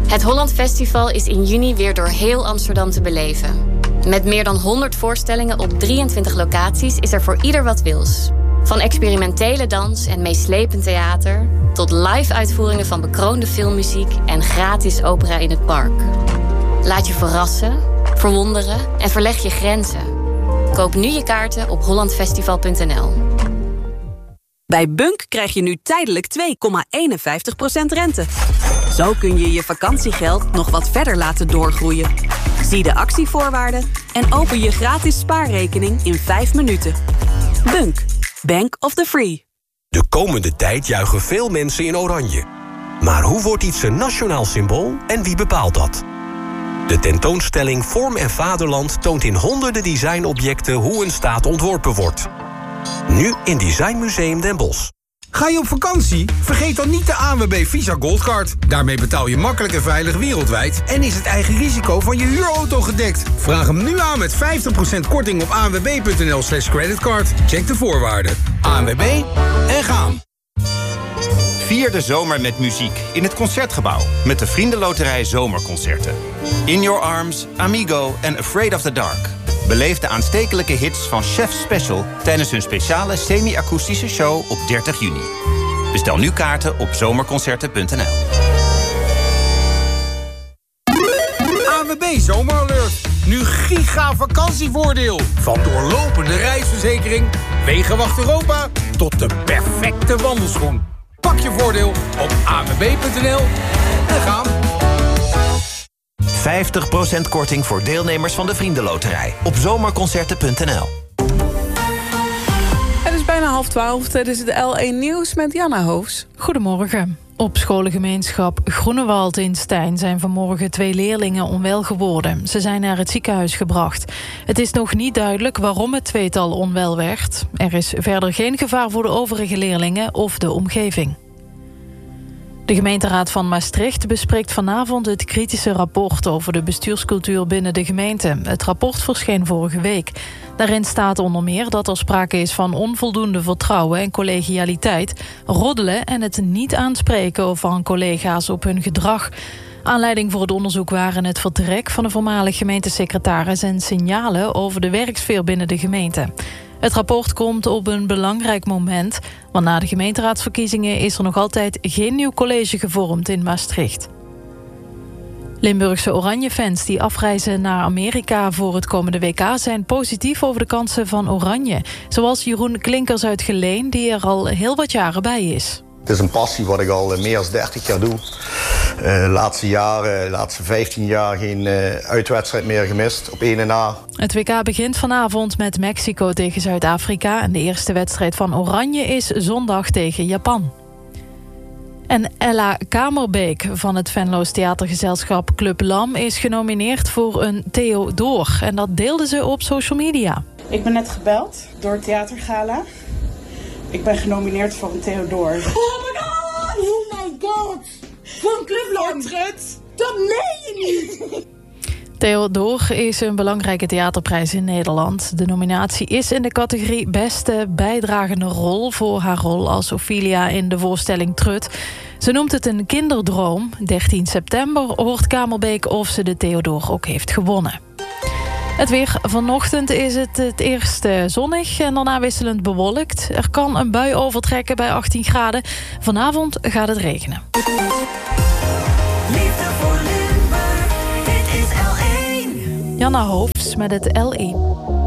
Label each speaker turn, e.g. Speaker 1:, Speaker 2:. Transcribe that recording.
Speaker 1: Het Holland Festival is in juni weer door heel Amsterdam te beleven. Met meer dan 100 voorstellingen op 23 locaties is er voor ieder wat wils. Van experimentele dans en meeslepend theater tot live-uitvoeringen van bekroonde filmmuziek en gratis opera in het park. Laat je verrassen, verwonderen en verleg je grenzen. Koop nu je kaarten op hollandfestival.nl.
Speaker 2: Bij Bunk krijg je nu tijdelijk 2,51% rente. Zo kun je je vakantiegeld nog wat verder laten doorgroeien. Zie de actievoorwaarden en open je gratis spaarrekening in 5 minuten. Bunk, Bank of the Free.
Speaker 3: De komende tijd juichen veel mensen in oranje. Maar hoe wordt iets een nationaal symbool en wie bepaalt dat? De tentoonstelling Vorm en Vaderland toont in honderden designobjecten hoe een staat ontworpen wordt. Nu in Design Museum Den Bosch.
Speaker 4: Ga je op vakantie? Vergeet dan niet de ANWB Visa Goldcard. Daarmee betaal je makkelijk en veilig wereldwijd en is het eigen risico van je huurauto gedekt. Vraag hem nu aan met 50% korting op anwb.nl/creditcard. Check de voorwaarden. ANWB en gaan.
Speaker 5: Vier de zomer met muziek in het Concertgebouw met de Vriendenloterij Zomerconcerten. In Your Arms, Amigo en Afraid of the Dark. Beleef de aanstekelijke hits van Chef Special tijdens hun speciale semi-akoestische show op 30 juni. Bestel nu kaarten op zomerconcerten.nl.
Speaker 4: ANWB Zomeralert. Nu giga vakantievoordeel. Van doorlopende reisverzekering, Wegenwacht Europa tot de perfecte wandelschoen. Pak je voordeel op anwb.nl en gaan.
Speaker 6: 50% korting voor deelnemers van de Vriendenloterij op zomerconcerten.nl.
Speaker 7: Het is bijna 11:30. Dit is het L1 Nieuws met Janna Hoofs.
Speaker 8: Goedemorgen. Op scholengemeenschap Groenewald in Stein zijn vanmorgen 2 leerlingen onwel geworden. Ze zijn naar het ziekenhuis gebracht. Het is nog niet duidelijk waarom het tweetal onwel werd. Er is verder geen gevaar voor de overige leerlingen of de omgeving. De gemeenteraad van Maastricht bespreekt vanavond het kritische rapport over de bestuurscultuur binnen de gemeente. Het rapport verscheen vorige week. Daarin staat onder meer dat er sprake is van onvoldoende vertrouwen en collegialiteit, roddelen en het niet aanspreken van collega's op hun gedrag. Aanleiding voor het onderzoek waren het vertrek van de voormalig gemeentesecretaris en signalen over de werksfeer binnen de gemeente. Het rapport komt op een belangrijk moment, want na de gemeenteraadsverkiezingen is er nog altijd geen nieuw college gevormd in Maastricht. Limburgse Oranje-fans die afreizen naar Amerika voor het komende WK zijn positief over de kansen van Oranje. Zoals Jeroen Klinkers uit Geleen, die er al heel wat jaren bij is.
Speaker 9: Het is een passie wat ik al meer dan 30 jaar doe. De laatste 15 jaar geen uitwedstrijd meer gemist op 1 na.
Speaker 8: Het WK begint vanavond met Mexico tegen Zuid-Afrika. En de eerste wedstrijd van Oranje is zondag tegen Japan. En Ella Kamerbeek van het Venlo's theatergezelschap Club Lam is genomineerd voor een Theodor. En dat deelde ze op social media.
Speaker 10: Ik ben net gebeld door het theatergala. Ik ben genomineerd voor een Theodor.
Speaker 11: Oh my god! Oh my god! Voor een Club Lam! Dat meen je niet!
Speaker 8: Theodor is een belangrijke theaterprijs in Nederland. De nominatie is in de categorie Beste bijdragende rol voor haar rol als Ophelia in de voorstelling Trut. Ze noemt het een kinderdroom. 13 september hoort Kamerbeek of ze de Theodor ook heeft gewonnen. Het weer. Vanochtend is het eerst zonnig en daarna wisselend bewolkt. Er kan een bui overtrekken bij 18 graden. Vanavond gaat het regenen.
Speaker 12: Liefde voor Limburg, dit is L1.
Speaker 8: Janna Hoofs met het L1.